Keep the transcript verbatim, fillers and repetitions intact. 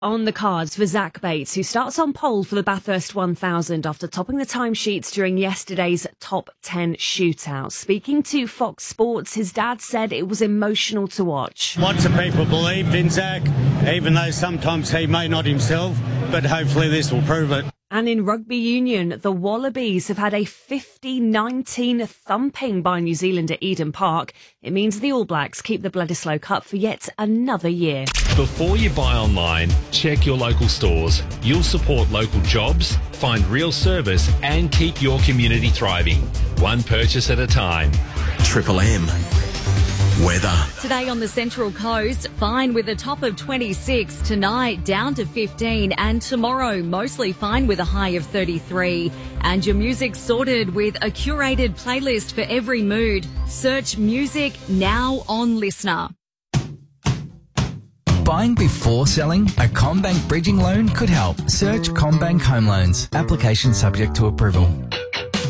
On the cards for Zach Bates, who starts on pole for the Bathurst one thousand after topping the timesheets during yesterday's top ten shootout. Speaking to Fox Sports, his dad said it was emotional to watch. Lots of people believed in Zach, even though sometimes he may not himself, but hopefully this will prove it. And in rugby union, the Wallabies have had a fifty nineteen thumping by New Zealand at Eden Park. It means the All Blacks keep the Bledisloe Cup for yet another year. Before you buy online, check your local stores. You'll support local jobs, find real service and keep your community thriving. One purchase at a time. Triple M. Weather. Today on the Central Coast, fine with a top of twenty-six. Tonight, down to fifteen. And tomorrow, mostly fine with a high of thirty-three. And your music sorted with a curated playlist for every mood. Search music now on Listener. Buying before selling? A CommBank bridging loan could help. Search CommBank Home Loans. Application subject to approval.